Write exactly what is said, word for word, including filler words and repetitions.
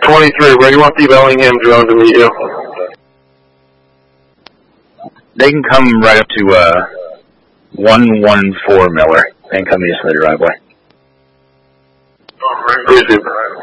twenty-three, where do you want the Bellingham drone to meet you? They can come right up to uh, one one four Miller and come east of the driveway. Appreciate it.